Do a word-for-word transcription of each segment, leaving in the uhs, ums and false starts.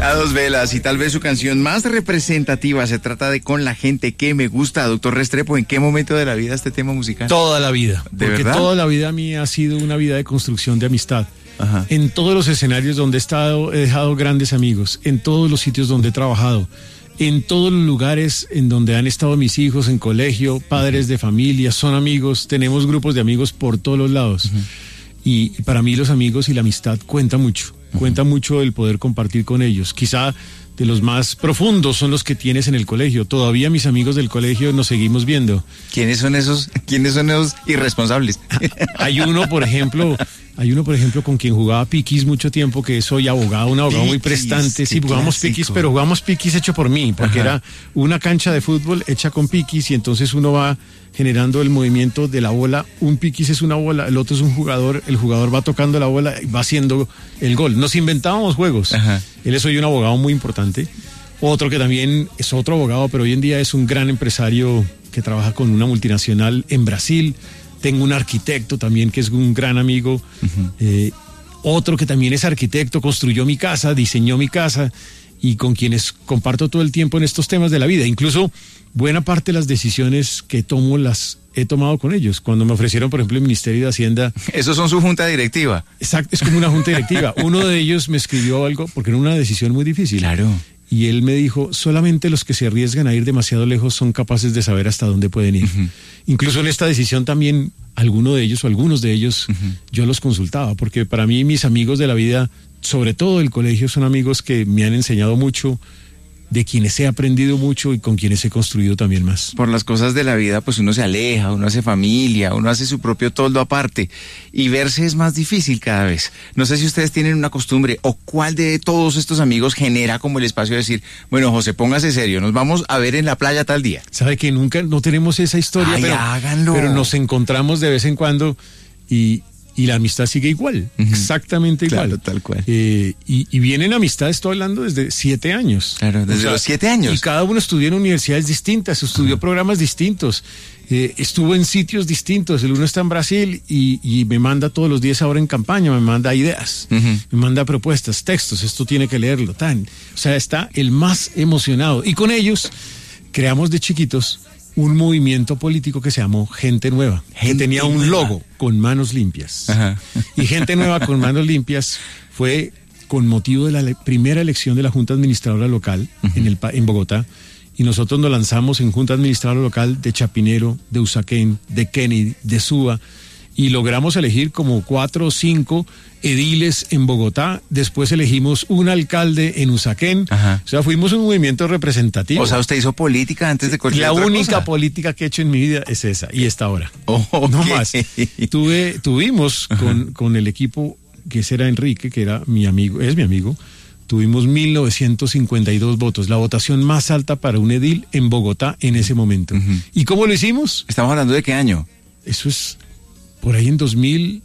A dos velas, y tal vez su canción más representativa se trata de Con la gente que me gusta. Doctor Restrepo, ¿en qué momento de la vida este tema musical? Toda la vida. ¿De porque verdad? Toda la vida a mí ha sido una vida de construcción de amistad. Ajá. En todos los escenarios donde he estado he dejado grandes amigos, en todos los sitios donde he trabajado, en todos los lugares en donde han estado mis hijos, en colegio, padres de familia, son amigos, tenemos grupos de amigos por todos los lados. Uh-huh. Y, y para mí los amigos y la amistad cuenta mucho, uh-huh. cuenta mucho el poder compartir con ellos. Quizá de los más profundos son los que tienes en el colegio. Todavía mis amigos del colegio nos seguimos viendo. ¿Quiénes son esos, quiénes son esos irresponsables? Hay uno, por ejemplo... Hay uno, por ejemplo, con quien jugaba piquis mucho tiempo, que soy abogado, un abogado piquis, muy prestante. Sí, jugamos clásico. piquis, pero jugamos piquis hecho por mí, porque Ajá. era una cancha de fútbol hecha con piquis y entonces uno va generando el movimiento de la bola. Un piquis es una bola, el otro es un jugador, el jugador va tocando la bola y va haciendo el gol. Nos inventábamos juegos. Ajá. Él es hoy un abogado muy importante. Otro que también es otro abogado, pero hoy en día es un gran empresario que trabaja con una multinacional en Brasil. Tengo un arquitecto también que es un gran amigo, uh-huh. eh, otro que también es arquitecto, construyó mi casa, diseñó mi casa y con quienes comparto todo el tiempo en estos temas de la vida. Incluso buena parte de las decisiones que tomo las he tomado con ellos. Cuando me ofrecieron, por ejemplo, el Ministerio de Hacienda... ¿Esos son su junta directiva? Exacto, es como una junta directiva. Uno de ellos me escribió algo porque era una decisión muy difícil. Claro. Y él me dijo, solamente los que se arriesgan a ir demasiado lejos son capaces de saber hasta dónde pueden ir. Uh-huh. Incluso en esta decisión también, alguno de ellos o algunos de ellos, uh-huh. yo los consultaba, porque para mí mis amigos de la vida, sobre todo del colegio, son amigos que me han enseñado mucho, de quienes he aprendido mucho y con quienes he construido también más. Por las cosas de la vida, pues uno se aleja, uno hace familia, uno hace su propio toldo aparte y verse es más difícil cada vez. No sé si ustedes tienen una costumbre o cuál de todos estos amigos genera como el espacio de decir, bueno, José, póngase serio, nos vamos a ver en la playa tal día. Sabe que nunca, no tenemos esa historia, Ay, pero, háganlo. pero nos encontramos de vez en cuando y... Y la amistad sigue igual, uh-huh. exactamente igual. Claro, tal cual. Eh, y, y vienen amistades, estoy hablando desde siete años. Claro, desde o sea, los siete años. Y cada uno estudió en universidades distintas, estudió uh-huh. programas distintos, eh, estuvo en sitios distintos. El uno está en Brasil y, y me manda todos los días ahora en campaña, me manda ideas, uh-huh. me manda propuestas, textos, esto tiene que leerlo, tan. O sea, está el más emocionado. Y con ellos creamos de chiquitos un movimiento político que se llamó Gente Nueva, Gente que tenía un Nueva. logo con manos limpias. Ajá. Y Gente Nueva con manos limpias fue con motivo de la le- primera elección de la Junta Administradora Local uh-huh. en, el, en Bogotá, y nosotros nos lanzamos en Junta Administradora Local de Chapinero, de Usaquén, de Kennedy, de Suba, y logramos elegir como cuatro o cinco ediles en Bogotá. Después elegimos un alcalde en Usaquén. Ajá. O sea, fuimos un movimiento representativo. O sea, usted hizo política antes de cualquier La otra única cosa. política que he hecho en mi vida es esa, y esta ahora. Oh, okay. No más. Tuve, tuvimos con, con el equipo, que ese era Enrique, que era mi amigo, es mi amigo, tuvimos mil novecientos cincuenta y dos votos, la votación más alta para un edil en Bogotá en ese momento. Uh-huh. ¿Y cómo lo hicimos? ¿Estamos hablando de qué año? Eso es por ahí en dos mil,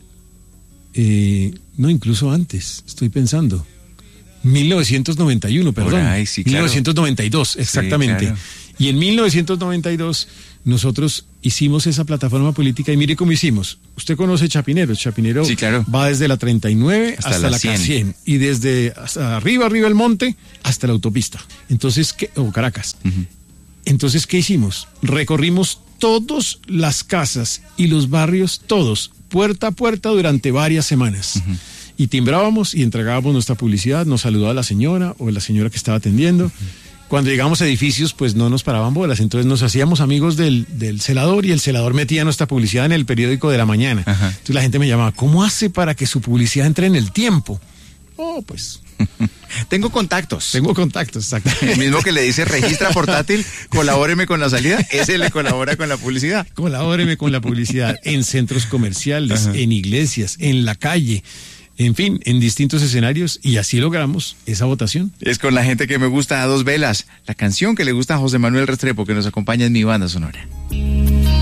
eh, no, incluso antes, estoy pensando. mil novecientos noventa y uno, perdón. Ahí, sí, claro. mil novecientos noventa y dos, exactamente. Sí, claro. Y en mil novecientos noventa y dos nosotros hicimos esa plataforma política y mire cómo hicimos. Usted conoce Chapinero. Chapinero sí, claro. va desde la treinta y nueve hasta, hasta la, la cien. Y desde hasta arriba, arriba el monte, hasta la autopista. Entonces, ¿qué? O Caracas. Uh-huh. Entonces, ¿qué hicimos? Recorrimos todas las casas y los barrios, todos, puerta a puerta durante varias semanas. Uh-huh. Y timbrábamos y entregábamos nuestra publicidad, nos saludaba la señora o la señora que estaba atendiendo. Uh-huh. Cuando llegamos a edificios, pues no nos paraban bolas, entonces nos hacíamos amigos del, del celador y el celador metía nuestra publicidad en el periódico de la mañana. Uh-huh. Entonces la gente me llamaba, ¿cómo hace para que su publicidad entre en el tiempo? Oh, pues... Tengo contactos. Tengo contactos, exacto. El mismo que le dice registra portátil, colabóreme con la salida, ese le colabora con la publicidad. Colabóreme con la publicidad en centros comerciales, ajá, en iglesias, en la calle, en fin, en distintos escenarios, y así logramos esa votación. Es con la gente que me gusta a dos velas, la canción que le gusta a José Manuel Restrepo, que nos acompaña en Mi Banda Sonora.